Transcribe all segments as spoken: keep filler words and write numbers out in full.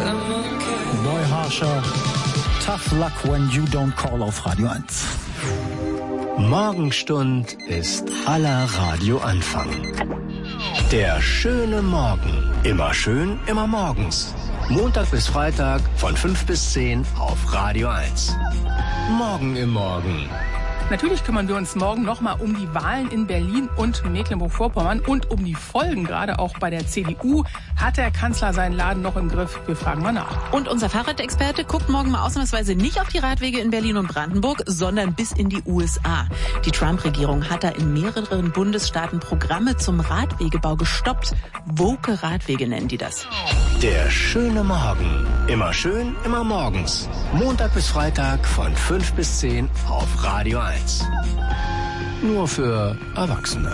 Boy Harsher, Tough Luck When You Don't Call auf Radio eins. Morgenstund ist aller Radioanfang. Der schöne Morgen. Immer schön, immer morgens. Montag bis Freitag von fünf bis zehn auf Radio eins. Morgen im Morgen. Natürlich kümmern wir uns morgen nochmal um die Wahlen in Berlin und Mecklenburg-Vorpommern und um die Folgen, gerade auch bei der C D U. Hat der Kanzler seinen Laden noch im Griff? Wir fragen mal nach. Und unser Fahrradexperte guckt morgen mal ausnahmsweise nicht auf die Radwege in Berlin und Brandenburg, sondern bis in die U S A. Die Trump-Regierung hat da in mehreren Bundesstaaten Programme zum Radwegebau gestoppt. Woke Radwege nennen die das. Der schöne Morgen. Immer schön, immer morgens. Montag bis Freitag von fünf bis zehn auf Radio eins. Nur für Erwachsene.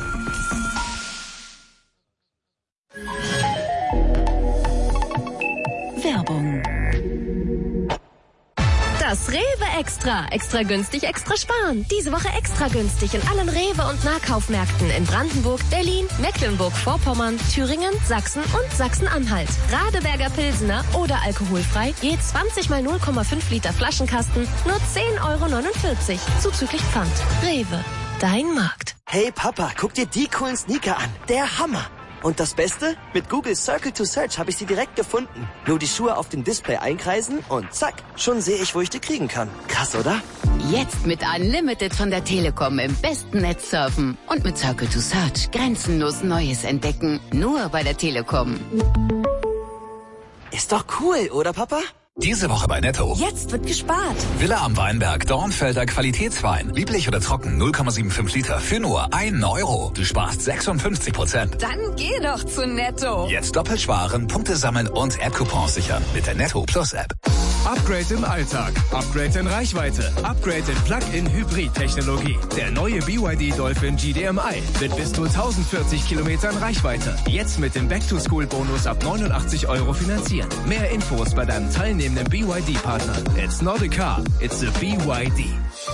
Werbung. Das Rewe Extra. Extra günstig, extra sparen. Diese Woche extra günstig in allen Rewe- und Nahkaufmärkten in Brandenburg, Berlin, Mecklenburg-Vorpommern, Thüringen, Sachsen und Sachsen-Anhalt. Radeberger Pilsener oder alkoholfrei, je zwanzig mal null Komma fünf Liter Flaschenkasten, nur zehn Euro neunundvierzig, zuzüglich Pfand. Rewe, dein Markt. Hey Papa, guck dir die coolen Sneaker an. Der Hammer. Und das Beste? Mit Google Circle to Search habe ich sie direkt gefunden. Nur die Schuhe auf dem Display einkreisen und zack, schon sehe ich, wo ich die kriegen kann. Krass, oder? Jetzt mit Unlimited von der Telekom im besten Netz surfen. Und mit Circle to Search grenzenlos Neues entdecken. Nur bei der Telekom. Ist doch cool, oder Papa? Diese Woche bei Netto. Jetzt wird gespart. Villa am Weinberg, Dornfelder Qualitätswein. Lieblich oder trocken, null Komma fünfundsiebzig Liter für nur einen Euro. Du sparst sechsundfünfzig Prozent. Dann geh doch zu Netto. Jetzt doppelt sparen, Punkte sammeln und App-Coupons sichern mit der Netto Plus App. Upgrade im Alltag, Upgrade in Reichweite, Upgrade in Plug-in-Hybrid-Technologie. Der neue B Y D Dolphin G D M I mit bis zu tausendvierzig Kilometern Reichweite. Jetzt mit dem Back-to-School-Bonus ab neunundachtzig Euro finanzieren. Mehr Infos bei deinem teilnehmenden B Y D-Partner. It's not a car, it's a B Y D.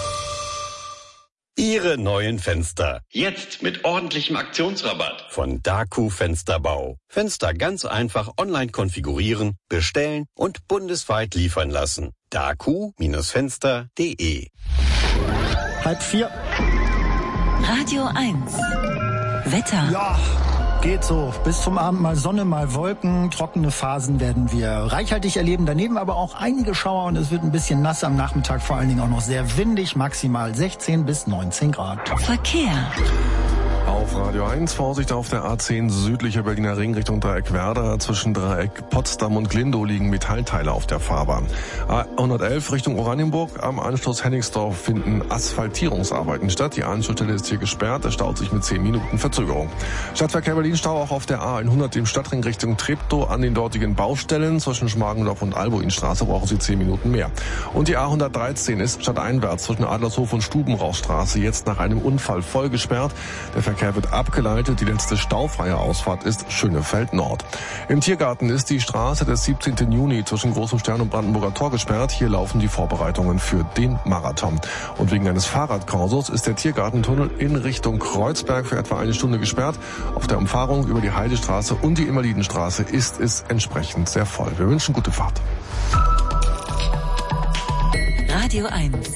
Ihre neuen Fenster. Jetzt mit ordentlichem Aktionsrabatt. Von Daku Fensterbau. Fenster ganz einfach online konfigurieren, bestellen und bundesweit liefern lassen. daku Fenster punkt de. Halb vier. Radio eins. Wetter. Ja, geht so. Bis zum Abend mal Sonne, mal Wolken. Trockene Phasen werden wir reichhaltig erleben. Daneben aber auch einige Schauer und es wird ein bisschen nass am Nachmittag. Vor allen Dingen auch noch sehr windig. Maximal sechzehn bis neunzehn Grad. Verkehr. Auf Radio eins, Vorsicht auf der A zehn südlicher Berliner Ring Richtung Dreieck Werder. Zwischen Dreieck Potsdam und Glindow liegen Metallteile auf der Fahrbahn. A hundertelf Richtung Oranienburg. Am Anschluss Hennigsdorf finden Asphaltierungsarbeiten statt. Die Anschlussstelle ist hier gesperrt. Es staut sich mit zehn Minuten Verzögerung. Stadtverkehr Berlin Stau auch auf der A hundert im Stadtring Richtung Treptow an den dortigen Baustellen. Zwischen Schmargendorf und Albuinstraße brauchen Sie zehn Minuten mehr. Und die A hundertdreizehn ist stadteinwärts zwischen Adlershof und Stubenrauchstraße jetzt nach einem Unfall voll gesperrt. Der Verkehr wird abgeleitet. Die letzte staufreie Ausfahrt ist Schönefeld Nord. Im Tiergarten ist die Straße des siebzehnten Juni zwischen Großem Stern und Brandenburger Tor gesperrt. Hier laufen die Vorbereitungen für den Marathon. Und wegen eines Fahrradkorsos ist der Tiergartentunnel in Richtung Kreuzberg für etwa eine Stunde gesperrt. Auf der Umfahrung über die Heidestraße und die Invalidenstraße ist es entsprechend sehr voll. Wir wünschen gute Fahrt. Radio eins.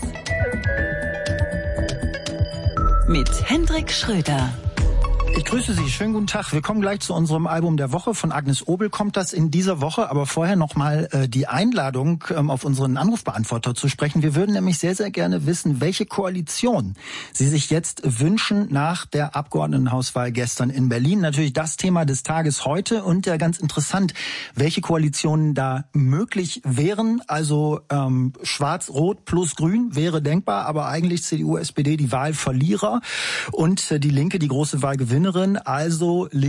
Mit Hendrik Schröder. Ich grüße Sie, schönen guten Tag. Wir kommen gleich zu unserem Album der Woche. Von Agnes Obel kommt das in dieser Woche, aber vorher nochmal äh, die Einladung, ähm, auf unseren Anrufbeantworter zu sprechen. Wir würden nämlich sehr, sehr gerne wissen, welche Koalition Sie sich jetzt wünschen nach der Abgeordnetenhauswahl gestern in Berlin. Natürlich das Thema des Tages heute und äh, ganz interessant, welche Koalitionen da möglich wären. Also ähm, Schwarz-Rot plus Grün wäre denkbar, aber eigentlich C D U, S P D die Wahlverlierer und äh, die Linke die große Wahlgewinnerin. Also